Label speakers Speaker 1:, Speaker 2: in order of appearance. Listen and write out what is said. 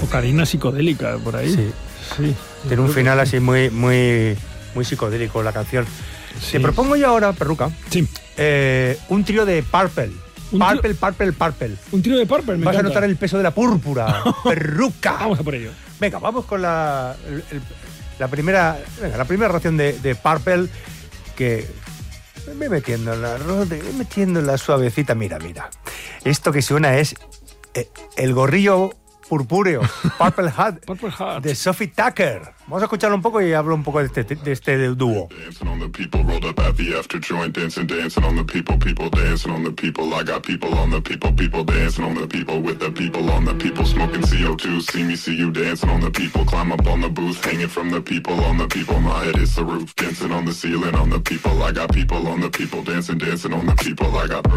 Speaker 1: Ocarina psicodélica por ahí.
Speaker 2: Sí.
Speaker 1: Sí.
Speaker 2: Tiene un final así muy psicodélico la canción.
Speaker 1: Sí.
Speaker 2: Te propongo yo ahora, Perruca,
Speaker 1: Sí.
Speaker 2: un trío de Purple. Purple.
Speaker 1: Un trío de Purple, me
Speaker 2: Vas a
Speaker 1: encanta.
Speaker 2: notar el peso de la púrpura. Perruca.
Speaker 1: Vamos a por ello.
Speaker 2: Venga, vamos con la primera ración de Purple, que me metiendo en la rode, metiendo en la suavecita. Mira. Esto que suena es el gorrillo purpúreo, Purple Hat,
Speaker 1: Purple Hat.
Speaker 2: de Sophie Tucker. Vamos a escucharlo un poco y hablo un poco de este dúo.
Speaker 3: Dancing on the people, rolled up at the after joint, dancing on the people dancing on the people. I got people on the people dancing on the people, with the people on the people, smoking CO2. See me, see you dancing on the people, climb up on the booth, hanging from the people on the people. My head is the roof, dancing on the ceiling on the people. I got people on the people, dancing on the people. I got